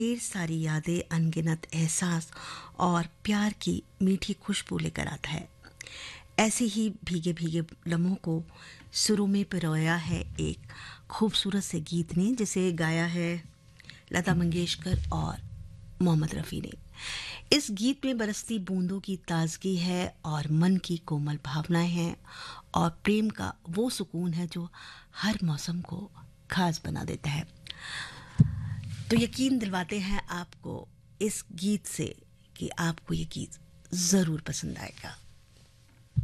ढेर सारी यादें, अनगिनत एहसास और प्यार की मीठी खुशबू लेकर आता है। ऐसे ही भीगे भीगे लम्हों को सुरों में पिरोया है एक खूबसूरत से गीत ने, जिसे गाया है लता मंगेशकर और मोहम्मद रफ़ी ने। इस गीत में बरसती बूंदों की ताजगी है और मन की कोमल भावनाएं हैं और प्रेम का वो सुकून है जो हर मौसम को खास बना देता है। तो यकीन दिलवाते हैं आपको इस गीत से कि आपको ये गीत ज़रूर पसंद आएगा।